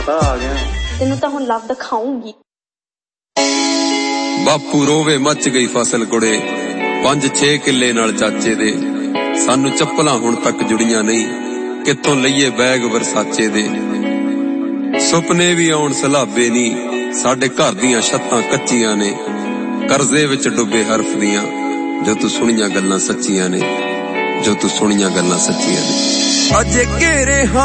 ਮਾਤਾ ਆ ਗਿਆ। ਤੈਨੂੰ ਤਾਂ ਹੁਣ ਲੱਭ ਦਿਖਾਉਂਗੀ। ਬਾਪੂ ਰੋਵੇ ਮੱਚ ਗਈ ਫਸਲ ਕੁੜੇ 5-6 ਕਿੱਲੇ ਨਾਲ ਚਾਚੇ ਦੇ। ਸਾਨੂੰ ਚੱਪਲਾਂ ਹੁਣ ਤੱਕ ਜੁੜੀਆਂ ਨਹੀਂ, ਕਿੱਥੋਂ ਲਈਏ ਬੈਗ ਵਰਸਾਚੇ ਦੇ। ਸੁਪਨੇ ਵੀ ਆਉਣ ਸਲਾਬੇ ਨਹੀਂ, ਸਾਡੇ ਘਰ ਦੀਆਂ ਛੱਤਾਂ ਕੱਚੀਆਂ ਨੇ। ਕਰਜ਼ੇ ਵਿੱਚ ਡੁੱਬੇ ਹਰਫ ਦੀਆਂ ਜੋ ਤੂੰ ਸੁਣੀਆਂ ਗੱਲਾਂ ਸੱਚੀਆਂ ਨੇ, ਜੋ ਤੂੰ ਸੁਣੀਆਂ ਗੱਲਾਂ ਸੱਚੀਆਂ ਨੇ। ਅਜੇ ਘੇਰੇ